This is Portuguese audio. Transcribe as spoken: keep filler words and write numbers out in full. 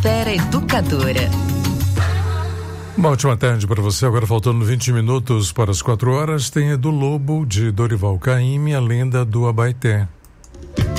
Espera Educadora. Uma ótima tarde para você. Agora faltando vinte minutos para as quatro horas, tem Edu Lobo, de Dorival Caymmi, A Lenda do Abaeté.